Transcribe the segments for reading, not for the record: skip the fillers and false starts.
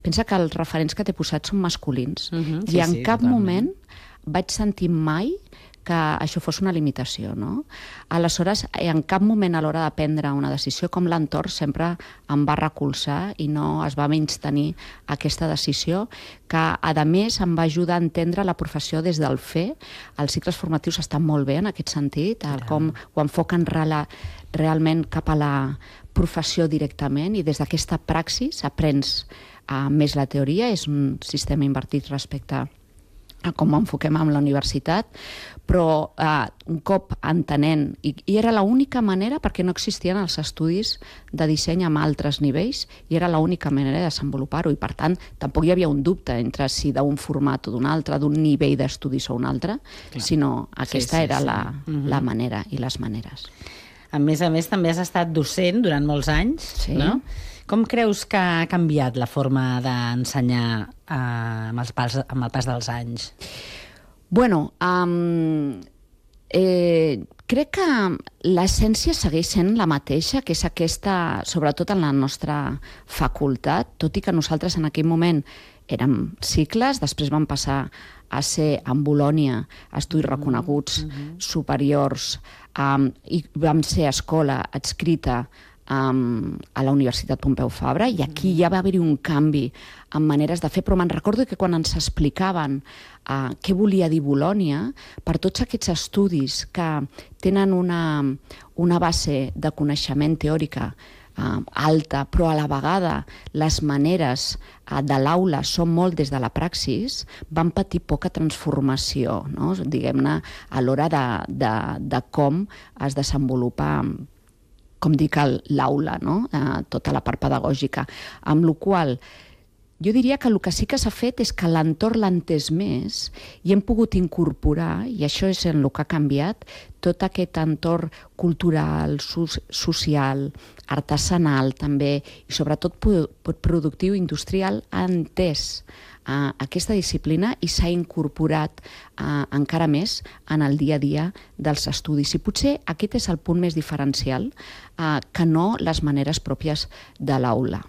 Pensa que els referents que t'he posat són masculins. Sí, I en sí, cap totalment. moment vaig sentir mai que això fos una limitació, no? Aleshores, en cap moment a l'hora de prendre una decisió, com l'entorn sempre em va recolzar i no es va menystenir aquesta decisió, que a més em va ajudar a entendre la professió des del fer. Els cicles formatius estan molt bé en aquest sentit, com ho enfoquen realment cap a la professió directament, i des d'aquesta praxis aprens més la teoria. És un sistema invertit respecte a com ho enfoquem amb la universitat, però un cop entenent, i era l'única manera, perquè no existien els estudis de disseny amb altres nivells, i era l'única manera de desenvolupar-ho, i per tant tampoc hi havia un dubte entre si d'un format o d'un altre, d'un nivell d'estudis o un altre, sinó aquesta era la manera i les maneres. A més, també has estat docent durant molts anys, no? Com creus que ha canviat la forma d'ensenyar amb el pas dels anys? Bueno, crec que l'essència segueix sent la mateixa, que és aquesta, sobretot en la nostra facultat, tot i que nosaltres en aquell moment érem cicles, després vam passar a ser en Bolònia estudis reconeguts superiors, i vam ser escola adscrita a la Universitat Pompeu Fabra, i aquí ja va haver-hi un canvi en maneres de fer, però me'n recordo que quan ens explicaven què volia dir Bolònia, per tots aquests estudis que tenen una base de coneixement teòrica alta, però a la vegada les maneres de l'aula són molt des de la praxis, van patir poca transformació, no? Diguem-ne, a l'hora de com es desenvolupa, com dic, l'aula, no? Tota la part pedagògica. Amb la qual jo diria que el que sí que s'ha fet és que l'entorn l'ha entès més i hem pogut incorporar, i això és en el que ha canviat, tot aquest entorn cultural, social, artesanal també, i sobretot productiu, industrial, ha entès aquesta disciplina i s'ha incorporat encara més en el dia a dia dels estudis. I potser aquest és el punt més diferencial, que no les maneres pròpies de l'aula.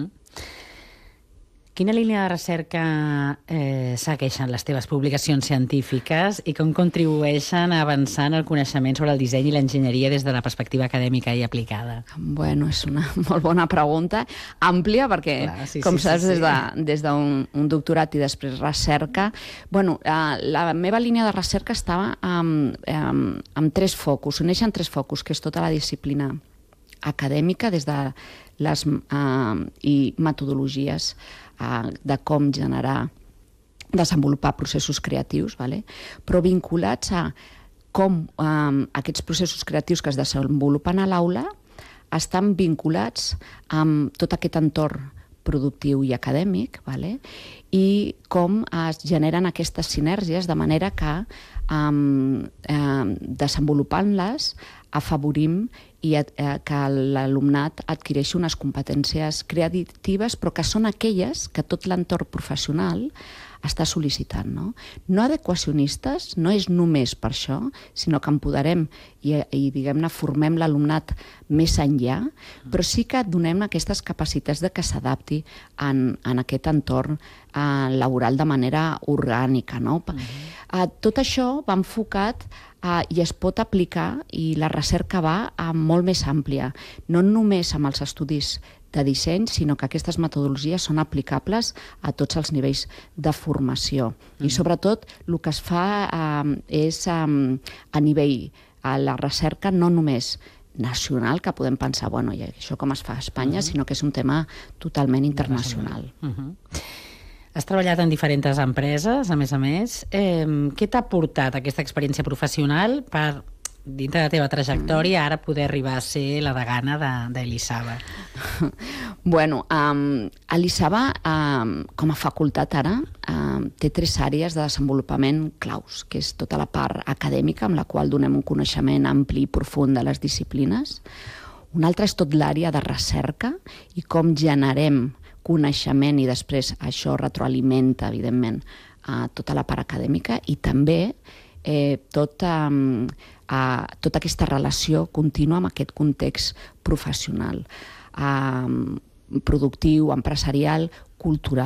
Quina línia de recerca segueixen les teves publicacions científiques i com contribueixen a avançar en el coneixement sobre el disseny i l'enginyeria des de la perspectiva acadèmica i aplicada? Bueno, és una molt bona pregunta, àmplia, perquè, com saps, des d'un doctorat i després recerca. Bueno, la meva línia de recerca estava amb tres focus, uneixen tres focus, que és tota la disciplina acadèmica des de les metodologies de com generar, desenvolupar processos creatius, però vinculats a com aquests processos creatius que es desenvolupen a l'aula estan vinculats amb tot aquest entorn productiu i acadèmic, i com es generen aquestes sinergies, de manera que desenvolupant-les afavorim i que l'alumnat adquireixi unes competències creatives, però que són aquelles que tot l'entorn professional està sol·licitant. No adequacionistes, no és només per això, sinó que empoderem i diguem-ne, formem l'alumnat més enllà, però sí que donem aquestes capacitats de que s'adapti en aquest entorn laboral de manera orgànica. Tot això va enfocat i es pot aplicar, i la recerca va molt més àmplia, no només amb els estudis de disseny, sinó que aquestes metodologies són aplicables a tots els nivells de formació. I sobretot el que es fa és a nivell, a la recerca no només nacional, que podem pensar, bueno, i això com es fa a Espanya, sinó que és un tema totalment internacional. Has treballat en diferents empreses, a més. Què t'ha portat aquesta experiència professional per, dintre de la teva trajectòria, ara poder arribar a ser la degana d'Elisava? Bueno, Elisava, com a facultat ara, té 3 àrees de desenvolupament claus, que és tota la part acadèmica, amb la qual donem un coneixement ampli i profund de les disciplines. Una altra és tot l'àrea de recerca i com generem coneixement, i després això retroalimenta, evidentment, tota la part acadèmica, i també tota aquesta relació contínua amb aquest context professional, productiu, empresarial, cultural,